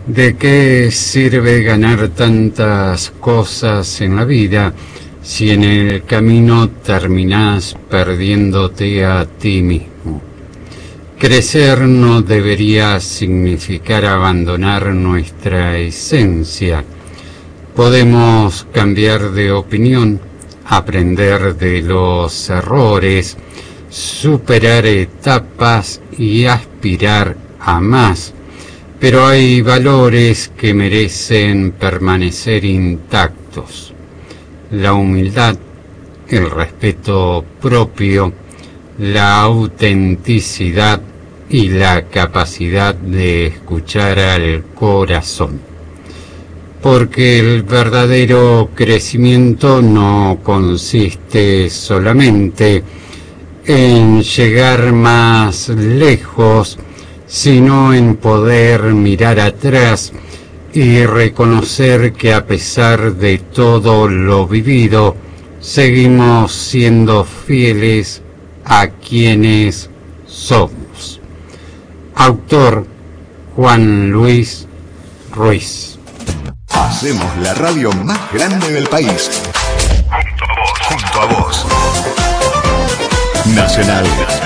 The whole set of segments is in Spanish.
¿De qué sirve ganar tantas cosas en la vida si en el camino terminás perdiéndote a ti mismo? Crecer no debería significar abandonar nuestra esencia. Podemos cambiar de opinión, aprender de los errores, superar etapas y aspirar a más. Pero hay valores que merecen permanecer intactos: la humildad, el respeto propio, la autenticidad y la capacidad de escuchar al corazón. Porque el verdadero crecimiento no consiste solamente en llegar más lejos, sino en poder mirar atrás y reconocer que a pesar de todo lo vivido, seguimos siendo fieles a quienes somos. Autor: Juan Luis Ruiz. Hacemos la radio más grande del país. Junto a vos. Nacional.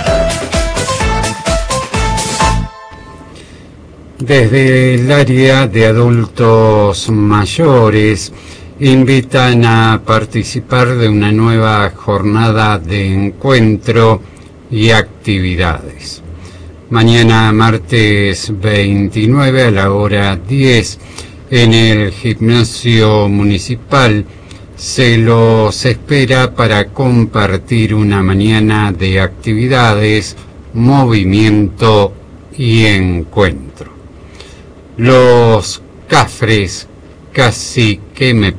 Desde el área de adultos mayores invitan a participar de una nueva jornada de encuentro y actividades. Mañana martes 29 a la hora 10 en el gimnasio municipal se los espera para compartir una mañana de actividades, movimiento y encuentro. Los Cafres casi que me